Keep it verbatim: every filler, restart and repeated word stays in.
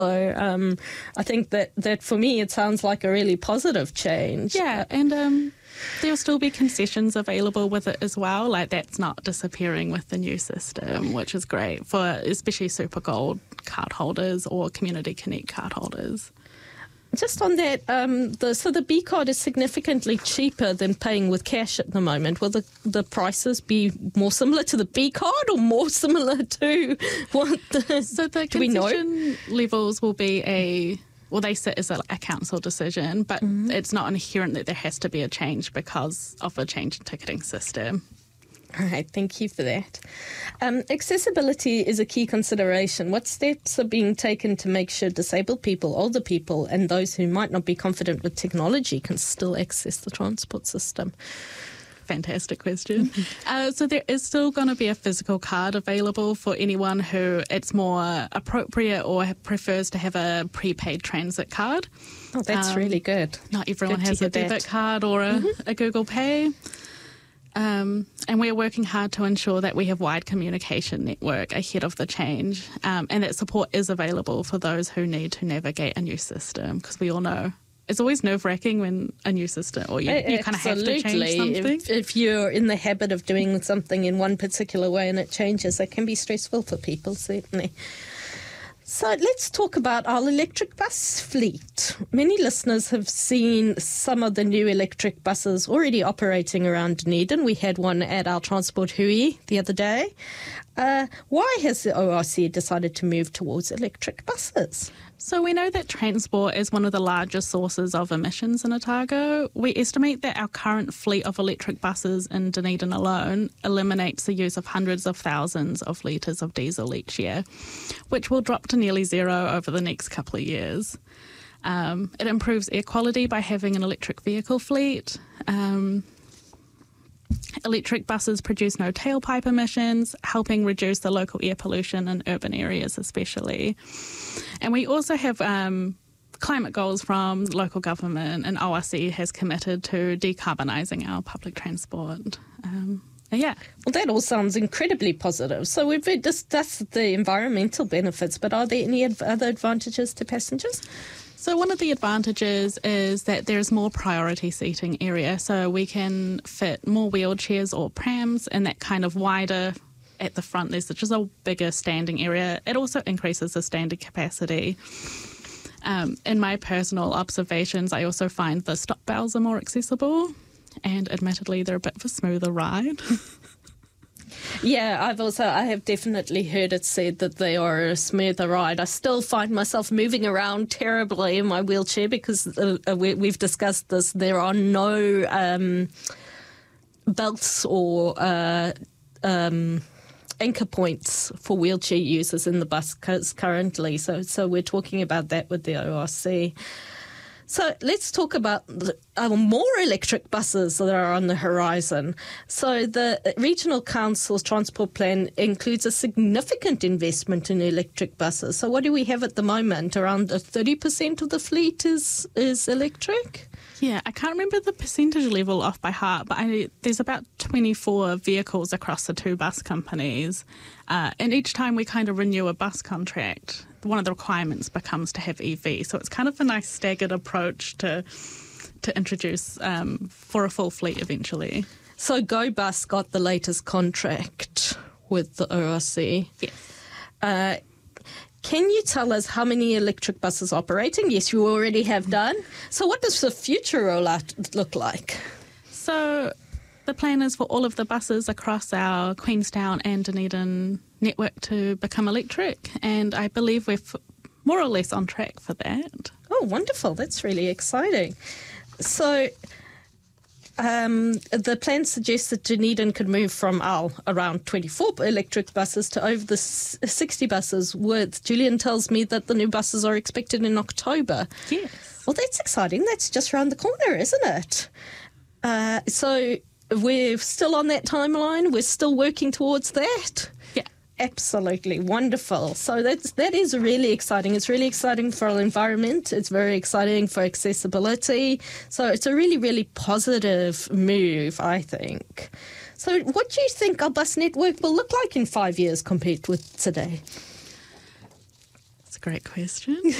So um, I think that, that for me, it sounds like a really positive change. Yeah, and um, there'll still be concessions available with it as well. Like, that's not disappearing with the new system, which is great for especially Super Gold card holders or Community Connect card holders. Just on that, um, the, so the B card is significantly cheaper than paying with cash at the moment. Will the, the prices be more similar to the B card or more similar to what the... So the do we know? concession levels will be a... Well, they sit as a, a council decision, but mm-hmm. it's not inherent that there has to be a change because of a change in ticketing system. All right, thank you for that. Um, accessibility is a key consideration. What steps are being taken to make sure disabled people, older people, and those who might not be confident with technology can still access the transport system? Fantastic question. uh, so there is still going to be a physical card available for anyone who it's more appropriate or prefers to have a prepaid transit card. Oh, that's um, really good. Not everyone good has a debit that. card or a, mm-hmm. a Google Pay. Um, and we're working hard to ensure that we have wide communication network ahead of the change, um, and that support is available for those who need to navigate a new system, because we all know it's always nerve-wracking when a new system, or you, you kind of have to change something. If, if you're in the habit of doing something in one particular way and it changes, that can be stressful for people, certainly. So let's talk about our electric bus fleet. Many listeners have seen some of the new electric buses already operating around Dunedin. We had one at our Transport Hui the other day. Uh, why has the O R C decided to move towards electric buses? So we know that transport is one of the largest sources of emissions in Otago. We estimate that our current fleet of electric buses in Dunedin alone eliminates the use of hundreds of thousands of litres of diesel each year, which will drop to nearly zero over the next couple of years. Um, it improves air quality by having an electric vehicle fleet. Um, Electric buses produce no tailpipe emissions, helping reduce the local air pollution in urban areas especially. And we also have um, climate goals from local government, and O R C has committed to decarbonising our public transport. Um, yeah. Well, that all sounds incredibly positive. So we've discussed the environmental benefits, but are there any adv- other advantages to passengers? So one of the advantages is that there's more priority seating area, so we can fit more wheelchairs or prams in that kind of wider at the front. There's just a bigger standing area. It also increases the standing capacity. Um, in my personal observations, I also find the stop bells are more accessible, and admittedly they're a bit of a smoother ride. Yeah, I've also, I have definitely heard it said that they are a smoother ride. I still find myself moving around terribly in my wheelchair because uh, we, we've discussed this. There are no um, belts or uh, um, anchor points for wheelchair users in the bus currently. So, so we're talking about that with the O R C. So let's talk about the, uh, more electric buses that are on the horizon. So the Regional Council's transport plan includes a significant investment in electric buses. So what do we have at the moment? Around thirty percent of the fleet is, is electric? Yeah, I can't remember the percentage level off by heart, but I, there's about twenty-four vehicles across the two bus companies. Uh, and each time we kind of renew a bus contract, one of the requirements becomes to have E V. So it's kind of a nice staggered approach to to introduce um, for a full fleet eventually. So GoBus got the latest contract with the O R C. Yes. Uh, Can you tell us how many electric buses are operating? Yes, you already have done. So what does the future rollout look like? So the plan is for all of the buses across our Queenstown and Dunedin network to become electric, and I believe we're f- more or less on track for that. Oh, wonderful. That's really exciting. So Um, the plan suggests that Dunedin could move from our around twenty-four electric buses to over the sixty buses with, Julian tells me that the new buses are expected in October. Yes. Well, that's exciting. That's just around the corner, isn't it? Uh, so we're still on that timeline. We're still working towards that. Yeah. Absolutely wonderful. So that's that is really exciting. It's really exciting for our environment. It's very exciting for accessibility. So it's a really, really positive move, I think. So what do you think our bus network will look like in five years compared with today? It's a a great question.